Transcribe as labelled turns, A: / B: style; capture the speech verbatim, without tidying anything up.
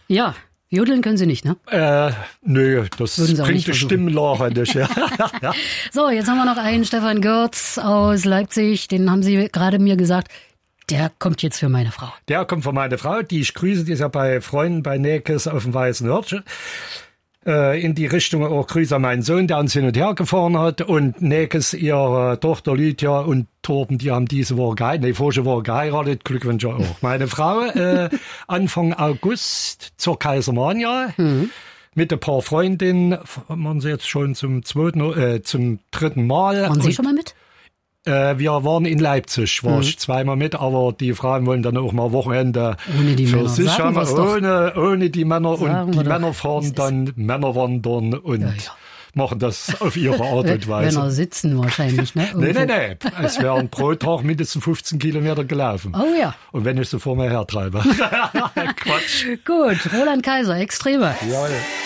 A: Ja, jodeln können Sie nicht, ne?
B: Äh, nö, das bringt die Stimmlache nicht. Ja.
A: So, jetzt haben wir noch einen Stefan Görz aus Leipzig, den haben Sie gerade mir gesagt, der kommt jetzt für meine Frau.
B: Der kommt für meine Frau, die ich grüße, die ist ja bei Freunden bei Näkes auf dem Weißen Hörtchen. Äh, in die Richtung auch Grüße an meinen Sohn, der uns hin und her gefahren hat. Und Näkes, ihre Tochter Lydia und Torben, die haben diese Woche geheiratet, nee, vorige Woche geheiratet. Glückwünsche auch. Meine Frau, äh, Anfang August zur Kaisermania. Mhm. Mit ein paar Freundinnen, waren sie jetzt schon zum zweiten, äh, zum dritten Mal.
A: Waren Sie schon mal mit?
B: Äh, wir waren in Leipzig, war mhm. ich zweimal mit, aber die Frauen wollen dann auch mal Wochenende
A: ohne die
B: für
A: Männer.
B: sich haben, ohne, ohne die Männer.
A: Sagen
B: und die
A: doch.
B: Männer fahren dann Männer wandern und
A: ja, ja.
B: machen das auf ihre Art und Weise.
A: Männer sitzen wahrscheinlich, ne?
B: Nee, nee, nee. Es werden pro Tag mindestens fünfzehn Kilometer gelaufen.
A: Oh ja.
B: Und wenn ich sie vor mir hertreibe. Quatsch.
A: Gut, Roland Kaiser, Extreme.
B: Ja, ja.